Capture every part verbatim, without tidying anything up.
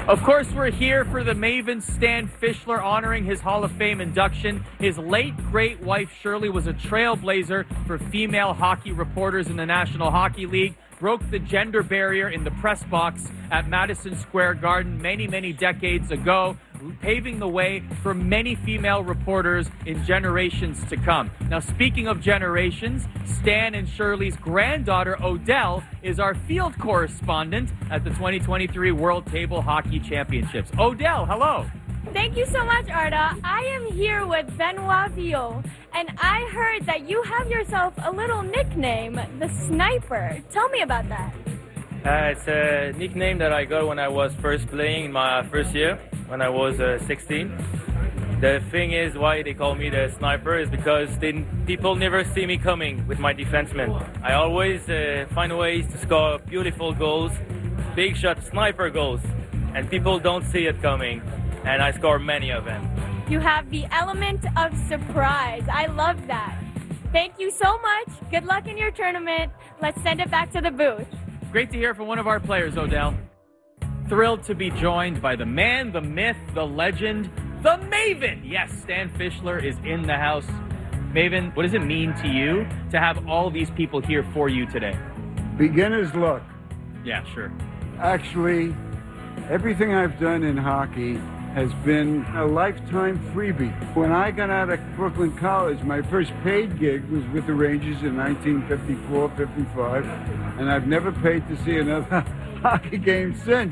Of course, we're here for the Maven Stan Fischler honoring his Hall of Fame induction. His late great wife, Shirley, was a trailblazer for female hockey reporters in the National Hockey League, broke the gender barrier in the press box at Madison Square Garden many, many decades ago, paving the way for many female reporters in generations to come. Now, speaking of generations, Stan and Shirley's granddaughter, Odell, is our field correspondent at the twenty twenty-three World Table Hockey Championships. Odell, hello. Thank you so much, Arda. I am here with Benoit Vio, and I heard that you have yourself a little nickname, the Sniper. Tell me about that. Uh, it's a nickname that I got when I was first playing in my first year, when I was uh, sixteen. The thing is why they call me the Sniper is because they, people never see me coming with my defensemen. I always uh, find ways to score beautiful goals, big shot sniper goals, and people don't see it coming, and I score many of them. You have the element of surprise. I love that. Thank you so much. Good luck in your tournament. Let's send it back to the booth. Great to hear from one of our players, Odell. Thrilled to be joined by the man, the myth, the legend, the Maven. Yes, Stan Fischler is in the house. Maven, what does it mean to you to have all these people here for you today? Beginner's luck. Yeah, sure. Actually, everything I've done in hockey has been a lifetime freebie. When I got out of Brooklyn College, my first paid gig was with the Rangers in nineteen fifty-four fifty-five, and I've never paid to see another hockey game since.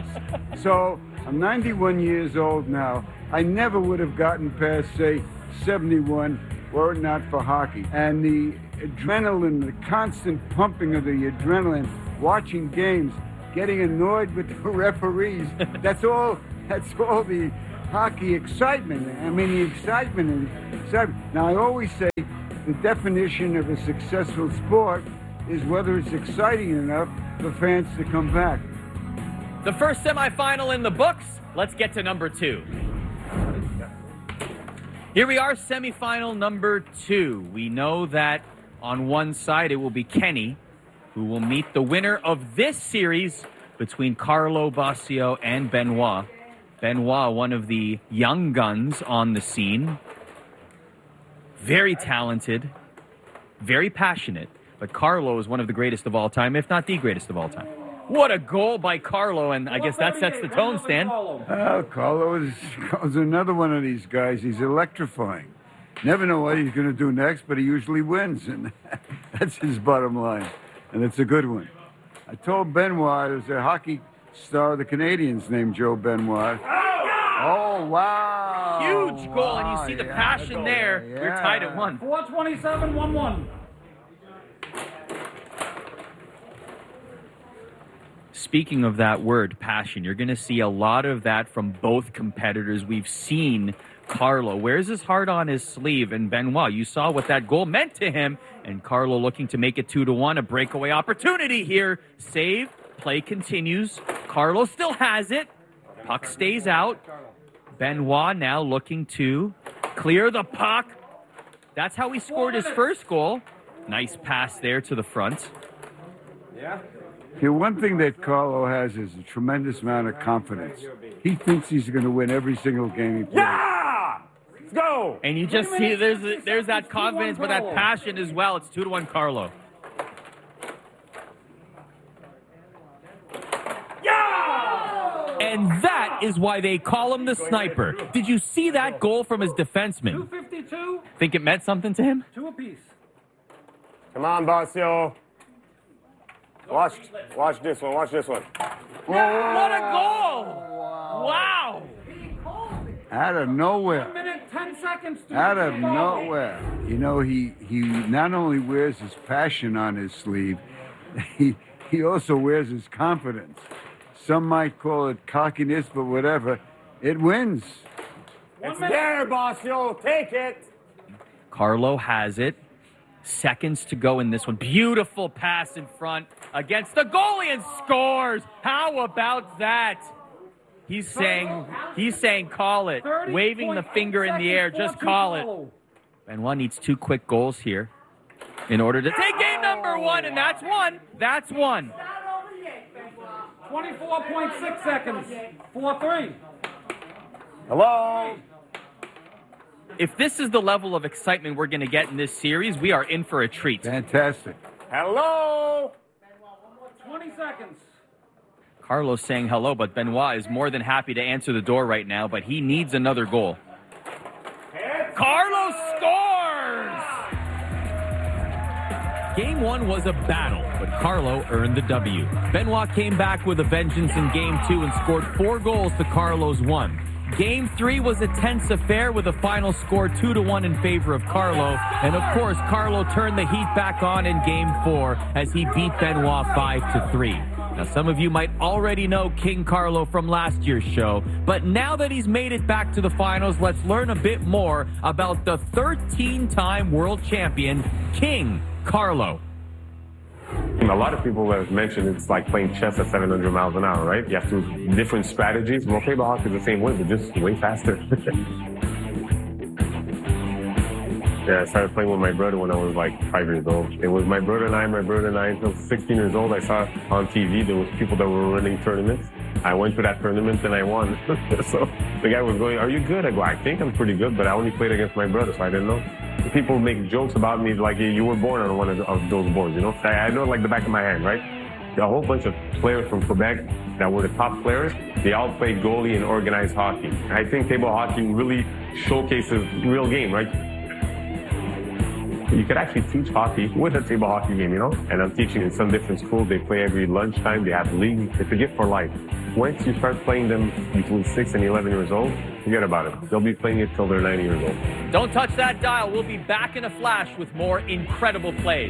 So I'm ninety-one years old now. I never would have gotten past, say, seventy-one were it not for hockey. And the adrenaline, the constant pumping of the adrenaline, watching games, getting annoyed with the referees, that's all that's all the hockey excitement. I mean, the excitement and excitement. Now, I always say the definition of a successful sport is whether it's exciting enough for fans to come back. The first semifinal in the books. Let's get to number two. Here we are, semifinal number two. We know that on one side it will be Kenny, who will meet the winner of this series between Carlo Bossio and Benoit. Benoit, one of the young guns on the scene. Very talented, very passionate. But Carlo is one of the greatest of all time, if not the greatest of all time. What a goal by Carlo, and I guess that sets the tone, Stan. Oh, Carlo is, is another one of these guys. He's electrifying. Never know what he's going to do next, but he usually wins, and that's his bottom line, and it's a good one. I told Benoit there's a hockey star of the Canadians named Joe Benoit. Oh, wow. Huge goal, wow. and you see the yeah, passion there. yeah. You're tied at one. four twenty-seven, one one. Speaking of that word, passion, you're going to see a lot of that from both competitors. We've seen Carlo wears his heart on his sleeve, and Benoit, you saw what that goal meant to him, and Carlo looking to make it two to one, a breakaway opportunity here. Save, play continues. Carlo still has it. Puck stays out. Benoit now looking to clear the puck. That's how he scored his first goal. Nice pass there to the front. Yeah. Yeah, one thing that Carlo has is a tremendous amount of confidence. He thinks he's going to win every single game he plays. Yeah! Let's go! And you just see there's there's that confidence, but that passion as well. It's two to one Carlo. Yeah! And that is why they call him the Sniper. Did you see that goal from his defenseman? two fifty-two. Think it meant something to him? Two apiece. Come on, Bossio. Watch, watch this one. Watch this one. What a goal! Wow! Out of nowhere. One minute, ten seconds. Out of nowhere. You know, he, he not only wears his passion on his sleeve, he, he also wears his confidence. Some might call it cockiness, but whatever. It wins. It's there, Bossio. Take it. Carlo has it. Seconds to go in this one. Beautiful pass in front against the goalie and scores. How about that? He's saying, he's saying, call it. Waving the finger in the air. Just call it. Benoit needs two quick goals here in order to take game number one, and that's one. That's one. twenty-four point six seconds. four three. Hello? If this is the level of excitement we're going to get in this series, we are in for a treat. Fantastic. Hello? twenty seconds. Carlos saying hello, but Benoit is more than happy to answer the door right now, but he needs another goal. Carlos scores! Game one was a battle, but Carlo earned the W. Benoit came back with a vengeance in game two and scored four goals to Carlo's one. Game three was a tense affair with a final score two to one in favor of Carlo. And of course, Carlo turned the heat back on in game four as he beat Benoit five to three. Now, some of you might already know King Carlo from last year's show, but now that he's made it back to the finals, let's learn a bit more about the thirteen-time world champion, King Carlo. A lot of people have mentioned it's like playing chess at seven hundred miles an hour, right? You have to different strategies. Well, table hockey is the same way, but just way faster. Yeah, I started playing with my brother when I was like five years old. It was my brother and I, my brother and I until sixteen years old. I saw on T V there was people that were running tournaments. I went to that tournament and I won. So the guy was going, "Are you good?" I go, "I think I'm pretty good, but I only played against my brother, so I didn't know." People make jokes about me like, "You were born on one of, of those boards," you know? I, I know it like the back of my hand, right? A whole bunch of players from Quebec that were the top players, they all played goalie and organized hockey. I think table hockey really showcases real game, right? You could actually teach hockey with a table hockey game, you know? And I'm teaching in some different schools. They play every lunchtime. They have leagues. It's a gift for life. Once you start playing them between six and eleven years old, forget about it. They'll be playing it till they're ninety years old. Don't touch that dial. We'll be back in a flash with more incredible plays.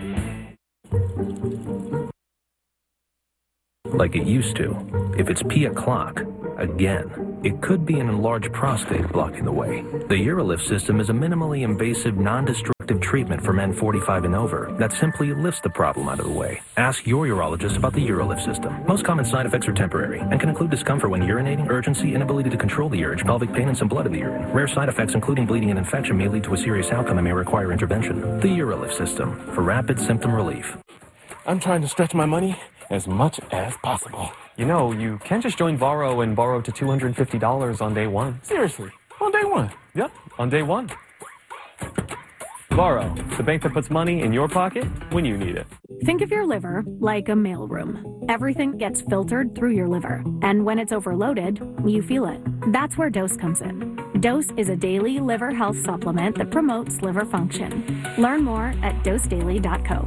Like it used to. If it's P o'clock, again, it could be an enlarged prostate blocking the way. The Urolift system is a minimally invasive, non-destructive treatment for men forty-five and over that simply lifts the problem out of the way. Ask your urologist about the Urolift system. Most common side effects are temporary and can include discomfort when urinating, urgency, inability to control the urge, pelvic pain, and some blood in the urine. Rare side effects, including bleeding and infection, may lead to a serious outcome and may require intervention. The Urolift system, for rapid symptom relief. I'm trying to stretch my money as much as possible. You know, you can't just join Varo and borrow to two hundred fifty dollars on day one. Seriously, on day one. Yep, on day one. Varo, the bank that puts money in your pocket when you need it. Think of your liver like a mailroom. Everything gets filtered through your liver, and when it's overloaded, you feel it. That's where Dose comes in. Dose is a daily liver health supplement that promotes liver function. Learn more at dose daily dot co.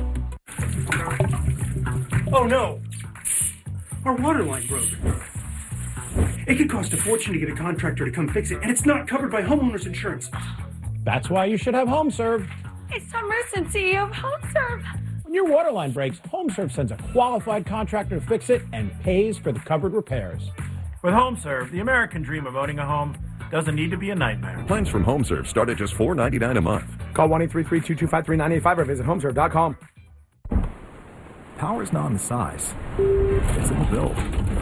Oh no! Our water line broke. It could cost a fortune to get a contractor to come fix it, and it's not covered by homeowners insurance. That's why you should have HomeServe. It's the emergency of HomeServe. When your water line breaks, HomeServe sends a qualified contractor to fix it and pays for the covered repairs. With HomeServe, the American dream of owning a home doesn't need to be a nightmare. Plans from HomeServe start at just four ninety-nine a month. Call one eight three three, two two five, three nine eight five or visit homeserve dot com. Power's not in the size. It's in the build.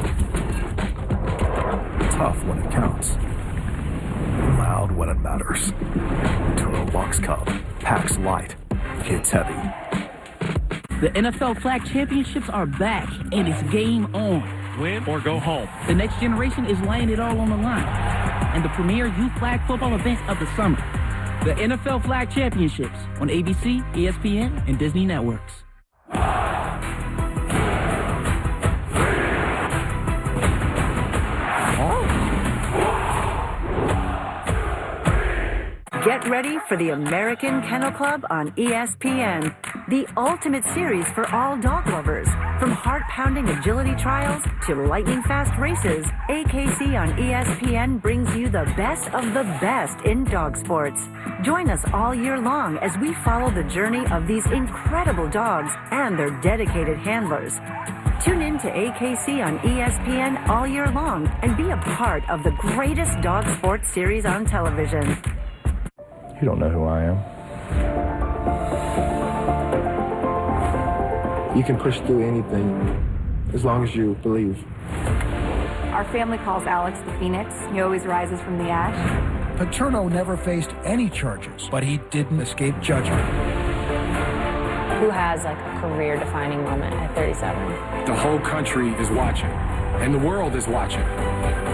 Tough when it counts. Loud when it matters. Turo Box Cup. Packs light. Hits heavy. The N F L Flag Championships are back, and it's game on. Win or go home. The next generation is laying it all on the line. And the premier youth flag football event of the summer. The N F L Flag Championships on A B C, E S P N, and Disney Networks. Get ready for the American Kennel Club on E S P N, the ultimate series for all dog lovers. From heart-pounding agility trials to lightning-fast races, A K C on E S P N brings you the best of the best in dog sports. Join us all year long as we follow the journey of these incredible dogs and their dedicated handlers. Tune in to A K C on E S P N all year long and be a part of the greatest dog sports series on television. You don't know who I am. You can push through anything as long as you believe. Our family calls Alex the Phoenix. He always rises from the ash. Paterno never faced any charges, but he didn't escape judgment. Who has like a career-defining moment at thirty-seven? The whole country is watching, and the world is watching.